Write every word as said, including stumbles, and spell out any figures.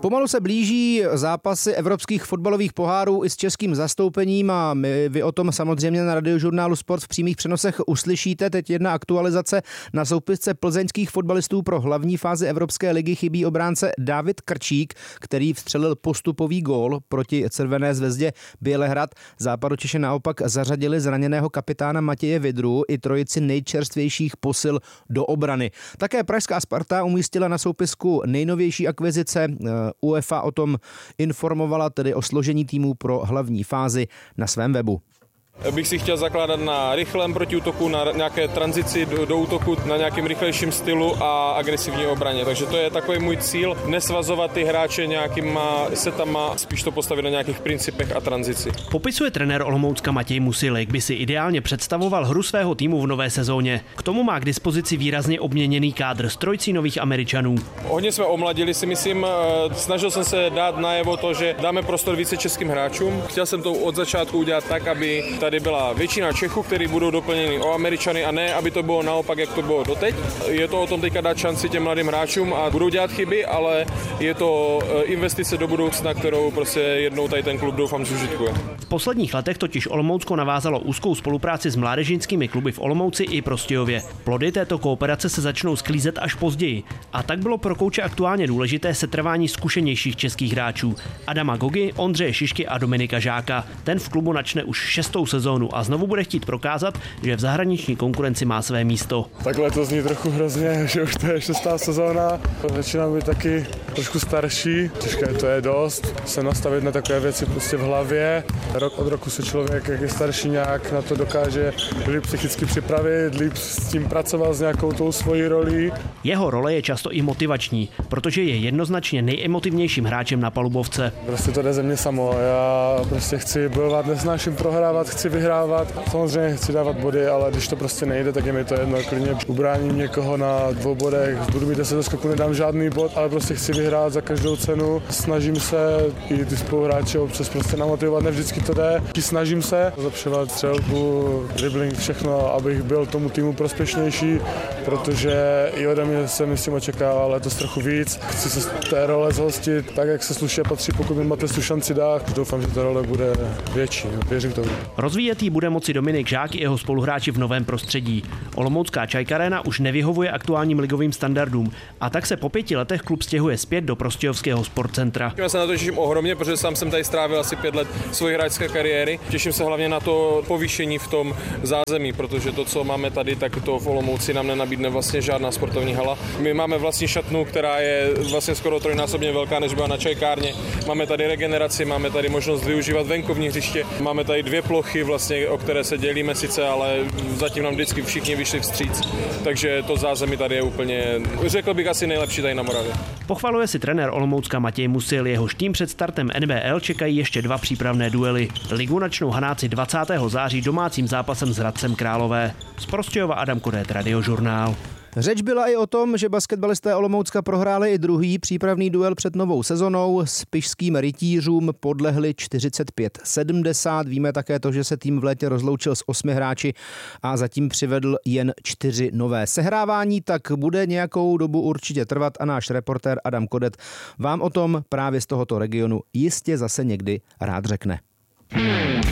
Pomalu se blíží zápasy evropských fotbalových pohárů i s českým zastoupením a my, vy o tom samozřejmě na Radiožurnálu Sport v přímých přenosech uslyšíte. Teď jedna aktualizace. Na soupisce plzeňských fotbalistů pro hlavní fázi Evropské ligy chybí obránce David Krčík, který vstřelil postupový gól proti Červené zvezdě Bělehrad. Západočeši naopak zařadili zraněného kapitána Matěje Vydru i trojici nejčerstvějších posil do obrany. Také pražská Sparta umístila na soupisku nejnovější akvizice. UEFA o tom informovala, tedy o složení týmu pro hlavní fázi na svém webu. Bych si chtěl zakládat na rychlém protiútoku, na nějaké tranzici do, do útoku, na nějakým rychlejším stylu a agresivní obraně. Takže to je takový můj cíl, nesvazovat ty hráče nějakýma setama, spíš to postavit na nějakých principech a tranzici. Popisuje trenér Olomoucka Matěj Musil, jak by si ideálně představoval hru svého týmu v nové sezóně. K tomu má k dispozici výrazně obměněný kádr z trojcí nových Američanů. Hodně jsme omladili, si myslím, snažil jsem se dát najevo to, že dáme prostor více českým hráčům. Chtěl jsem to od začátku udělat tak, aby tady byla většina Čechů, kteří budou doplněni o Američany a ne, aby to bylo naopak, jak to bylo doteď. Je to o tom teďka dát šanci těm mladým hráčům a budou dělat chyby, ale je to investice do budoucna, kterou prostě jednou tady ten klub doufám zužitkuje. V posledních letech totiž Olomoucko navázalo úzkou spolupráci s mládežnickými kluby v Olomouci i Prostějově. Plody této kooperace se začnou sklízet až později. A tak bylo pro kouče aktuálně důležité setrvání zkušenějších českých hráčů. Adama Gogy, Ondřeje Šišky a Dominika Žáka. Ten v klubu načne už šestou sezónu a znovu bude chtít prokázat, že v zahraniční konkurenci má své místo. Takhle to zní trochu hrozně, že už to je šestá sezóna. Začíná být taky trošku starší. Těžké to je dost, se nastavit na takové věci prostě v hlavě. Rok od roku se člověk, jak je starší, nějak na to dokáže líp psychicky připravit, líp s tím pracovat s nějakou tou svojí rolí. Jeho role je často i motivační, protože je jednoznačně nejemotivnějším hráčem na palubovce. Prostě to jde ze mě samo. Já prostě chci bojovat, nesnáším prohrávat, chci vyhrávat. Samozřejmě chci dávat body, ale když to prostě nejde, tak je mi to jedno. Klidně ubráním někoho na dvou bodech, budu mít deset skoků, nedám žádný bod, ale prostě chci vyhrát za každou cenu. Snažím se i ty spoluhráče občas prostě namotivovat, ne vždycky to jde. Snažím se zlepšovat střelbu, dribbling, všechno, abych byl tomu týmu prospěšnější, protože i ode mě se myslím očekával letos trochu víc. Chci se z té role zhostit tak, jak se sluší a patří, pokud mi Matestu šanci dá. Doufám, že ta role bude větší, věřím tomu. Rozvíjet ji bude moci Dominik Žák i jeho spoluhráči v novém prostředí. Olomoucká Čajka Arena už nevyhovuje aktuálním ligovým standardům a tak se po pěti letech klub stěhuje zpět do prostějovského sportcentra. Já se na to těším ohromně, protože sám jsem tady strávil asi pět let svojí hráčské kariéry. Těším se hlavně na to povýšení v tom zázemí, protože to, co máme tady, tak to v Olomouci nám nenabídne vlastně žádná sportovní hala. My máme vlastní šatnu, která je vlastně skoro trojnásobně velká, než byla na Čajkárně. Máme tady regeneraci, máme tady možnost využívat venkovní hřiště, máme tady dvě plochy, vlastně, o které se dělíme sice, ale zatím nám vždycky všichni vyšli vstříc. Takže to zázemí tady je úplně, řekl bych, asi nejlepší tady na Moravě. Pochvaluje si trenér Olomoucka Matěj Musil, jehož tým před startem N B L čekají ještě dva přípravné duely. Ligu načnou Hanáci dvacátého září domácím zápasem s Hradcem Králové. Z Prostějova Adam Kodét, Radiožurnál. Řeč byla i o tom, že basketbalisté Olomoucka prohráli i druhý přípravný duel před novou sezonou. S Pišským rytířům podlehli čtyřicet pět sedmdesát. Víme také to, že se tým v létě rozloučil s osmi hráči a zatím přivedl jen čtyři nové. Sehrávání tak bude nějakou dobu určitě trvat a náš reportér Adam Kodet vám o tom právě z tohoto regionu jistě zase někdy rád řekne.